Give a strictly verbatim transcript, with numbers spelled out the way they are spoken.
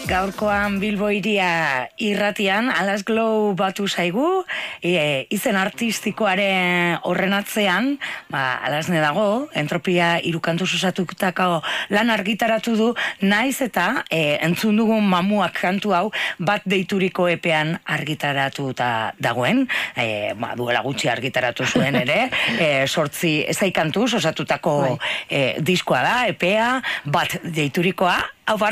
Gaurkoan Bilbo Hiria irratian Alas Glow batu zaigu, e, izen artistikoaren horren atzean, ba, Alasne dago, entropia irukantu osatutako lan argitaratu du, naiz eta e, entzun dugun mamuak kantu hau bat deituriko epean argitaratu da, dagoen, e, ba, duela gutxi argitaratu zuen ere, e, sortzi ezai kantuz osatutako e, diskoa da, epea, bat deiturikoa, hau